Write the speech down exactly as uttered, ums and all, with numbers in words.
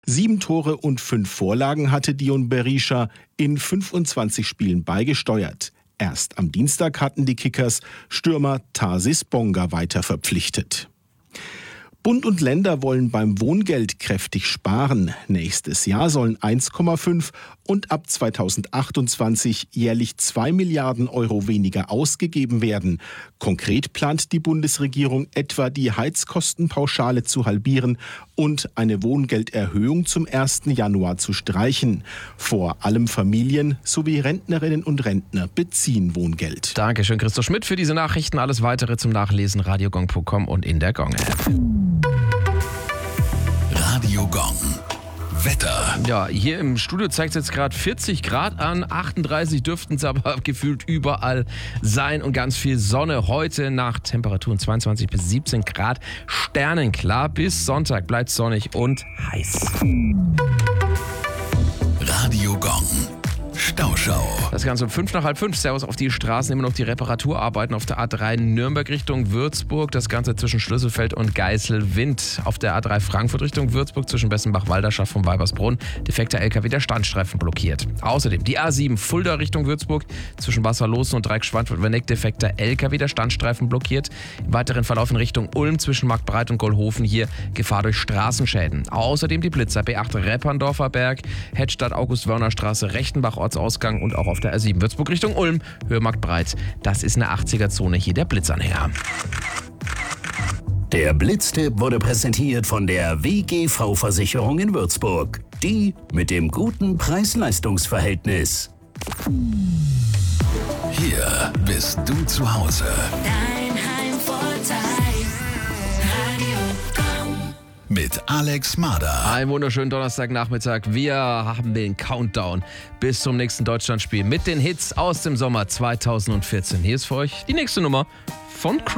Sieben Tore und fünf Vorlagen hatte Dion Berisha in fünfundzwanzig Spielen beigesteuert. Erst am Dienstag hatten die Kickers Stürmer Tarsis Bonga weiter verpflichtet. Bund und Länder wollen beim Wohngeld kräftig sparen. Nächstes Jahr sollen eins Komma fünf und ab zweitausendachtundzwanzig jährlich zwei Milliarden Euro weniger ausgegeben werden. Konkret plant die Bundesregierung etwa die Heizkostenpauschale zu halbieren und eine Wohngelderhöhung zum ersten Januar zu streichen. Vor allem Familien sowie Rentnerinnen und Rentner beziehen Wohngeld. Dankeschön, Christoph Schmidt, für diese Nachrichten. Alles Weitere zum Nachlesen radiogong punkt com und in der Gong-App. Radio Gong. Wetter. Ja, hier im Studio zeigt es jetzt gerade vierzig Grad an, achtunddreißig dürften es aber gefühlt überall sein und ganz viel Sonne. Heute Nacht Temperaturen zweiundzwanzig bis siebzehn Grad, sternenklar. Bis Sonntag bleibt sonnig und heiß. Radio Gong. Stauschau. Das Ganze um fünf nach halb fünf. Servus auf die Straßen. Immer noch die Reparaturarbeiten auf der A drei Nürnberg Richtung Würzburg. Das Ganze zwischen Schlüsselfeld und Geiselwind. Auf der A drei Frankfurt Richtung Würzburg zwischen Bessenbach-Walderschaft vom Weibersbrunn. Defekter L K W der Standstreifen blockiert. Außerdem die A sieben Fulda Richtung Würzburg zwischen Wasserlosen und Dreieck-Schwantfurt-Werneck. Defekter L K W der Standstreifen blockiert. Im weiteren Verlauf in Richtung Ulm zwischen Marktbreit und Gollhofen. Hier Gefahr durch Straßenschäden. Außerdem die Blitzer B acht Repperndorfer Berg, Hedstadt August-Wörner-Straße, Rechtenbach Ortsausgang und auch auf der A sieben Würzburg Richtung Ulm, Höhe Marktbreit. Das ist eine achtziger-Zone, hier der Blitzanhänger. Der Blitztipp wurde präsentiert von der W G V-Versicherung in Würzburg. Die mit dem guten Preis-Leistungs-Verhältnis. Hier bist du zu Hause. Dein Heimvorteil. Radio Gong. Mit Alex Mader. Einen wunderschönen Donnerstagnachmittag. Wir haben den Countdown bis zum nächsten Deutschlandspiel mit den Hits aus dem Sommer zweitausendvierzehn. Hier ist für euch die nächste Nummer von Chris.